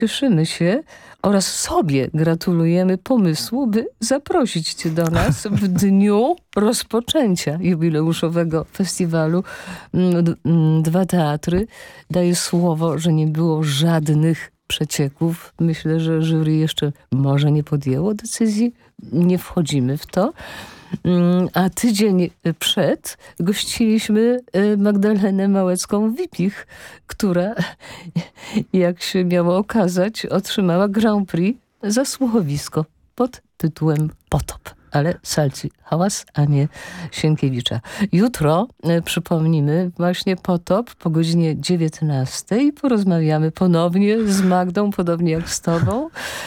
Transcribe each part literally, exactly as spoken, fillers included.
cieszymy się oraz sobie gratulujemy pomysłu, by zaprosić cię do nas w dniu rozpoczęcia jubileuszowego festiwalu Dwa Teatry. Daję słowo, że nie było żadnych przecieków. Myślę, że jury jeszcze może nie podjęło decyzji. Nie wchodzimy w to. A tydzień przed gościliśmy Magdalenę Małecką-Wipich, która, jak się miało okazać, otrzymała Grand Prix za słuchowisko pod tytułem Potop. Ale salci hałas, a nie Sienkiewicza. Jutro, e, przypomnimy, właśnie Potop po godzinie dziewiętnastej. Porozmawiamy ponownie z Magdą, podobnie jak z tobą.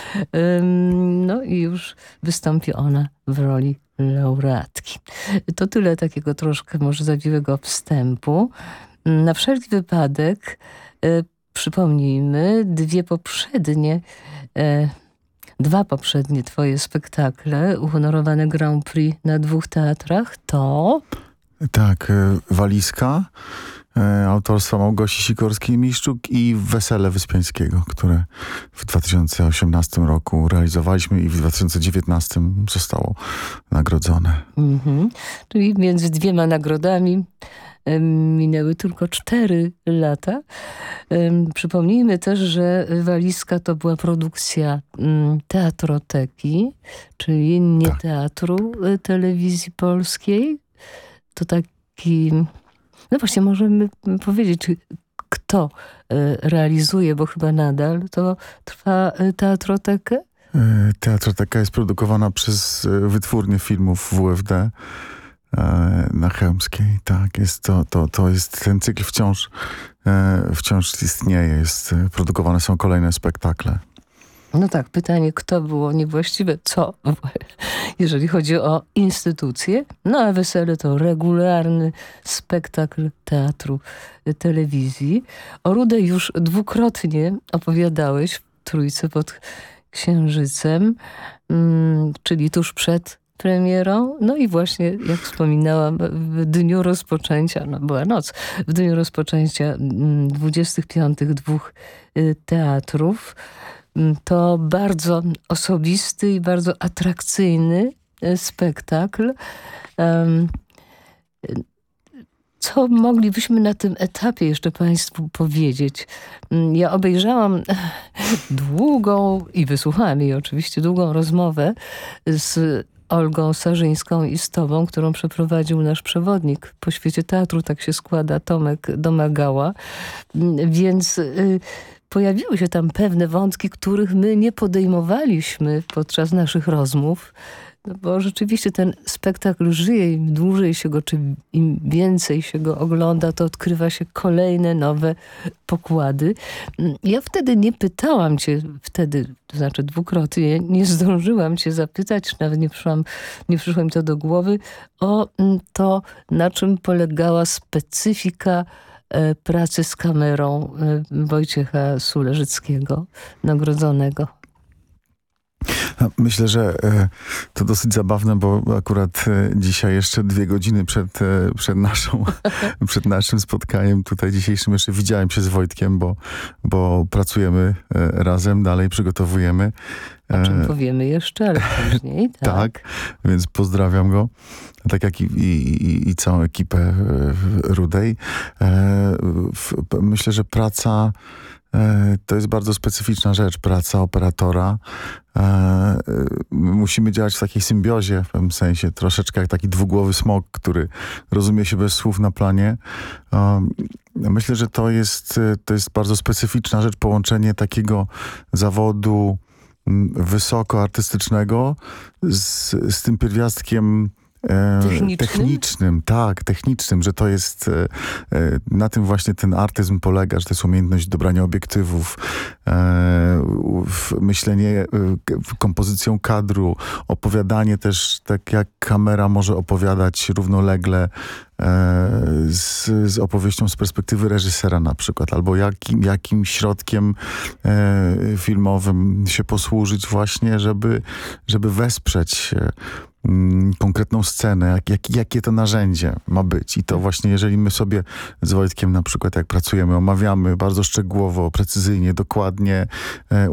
Ym, no i już wystąpi ona w roli laureatki. To tyle takiego troszkę może zawiłego wstępu. Na wszelki wypadek e, przypomnijmy dwie poprzednie e, Dwa poprzednie twoje spektakle, uhonorowane Grand Prix na dwóch teatrach, to... Tak, Walizka, e, autorstwa Małgosi Sikorskiej-Miszczuk i Wesele Wyspiańskiego, które w dwa tysiące osiemnastym roku realizowaliśmy i w dwa tysiące dziewiętnastym zostało nagrodzone. Mhm. Czyli między dwiema nagrodami minęły tylko cztery lata. Przypomnijmy też, że Walizka to była produkcja Teatroteki, czyli nie tak. Teatru Telewizji Polskiej. To taki... No właśnie, możemy powiedzieć, kto realizuje, bo chyba nadal to trwa Teatrotekę? Teatroteka jest produkowana przez Wytwórnię Filmów W F D na Chełmskiej. Tak, jest to, to, to jest ten cykl wciąż, wciąż istnieje, jest, produkowane są kolejne spektakle. No tak, pytanie, kto było niewłaściwe, co, jeżeli chodzi o instytucje. No a Wesele to regularny spektakl teatru, telewizji. O Rudej już dwukrotnie opowiadałeś w Trójce pod Księżycem, mm, czyli tuż przed premierą. No i właśnie, jak wspominałam, w dniu rozpoczęcia, no była noc, w dniu rozpoczęcia dwudziestych piątych dwóch teatrów. To bardzo osobisty i bardzo atrakcyjny spektakl. Co moglibyśmy na tym etapie jeszcze państwu powiedzieć? Ja obejrzałam długą i wysłuchałam jej oczywiście długą rozmowę z Olgą Sarzyńską i z tobą, którą przeprowadził nasz przewodnik po świecie teatru, tak się składa, Tomek Domagała. Więc y, pojawiły się tam pewne wątki, których my nie podejmowaliśmy podczas naszych rozmów. No bo rzeczywiście ten spektakl żyje, im dłużej się go, czy im więcej się go ogląda, to odkrywa się kolejne nowe pokłady. Ja wtedy nie pytałam cię, wtedy, to znaczy dwukrotnie, nie zdążyłam cię zapytać, nawet nie przyszłam, nie przyszło mi to do głowy, o to, na czym polegała specyfika e, pracy z kamerą e, Wojciecha Sulerzyckiego, nagrodzonego. Myślę, że to dosyć zabawne, bo akurat dzisiaj jeszcze dwie godziny przed, przed, naszą, przed naszym spotkaniem tutaj dzisiejszym jeszcze widziałem się z Wojtkiem, bo, bo pracujemy razem, dalej przygotowujemy. O czym powiemy jeszcze, ale później. Tak, tak, więc pozdrawiam go, tak jak i, i, i całą ekipę Rudej. Myślę, że praca to jest bardzo specyficzna rzecz, praca operatora. E, musimy działać w takiej symbiozie, w pewnym sensie, troszeczkę jak taki dwugłowy smok, który rozumie się bez słów na planie. E, myślę, że to jest, to jest bardzo specyficzna rzecz, połączenie takiego zawodu wysoko artystycznego z, z tym pierwiastkiem Technicznym? technicznym, tak, technicznym, że to jest, e, na tym właśnie ten artyzm polega, że to jest umiejętność dobrania obiektywów, e, myślenie e, kompozycją kadru, opowiadanie też, tak jak kamera może opowiadać równolegle z, z opowieścią z perspektywy reżysera na przykład, albo jakim, jakim środkiem filmowym się posłużyć właśnie, żeby, żeby wesprzeć konkretną scenę, jak, jak, jakie to narzędzie ma być. I to właśnie, jeżeli my sobie z Wojtkiem na przykład, jak pracujemy, omawiamy bardzo szczegółowo, precyzyjnie, dokładnie,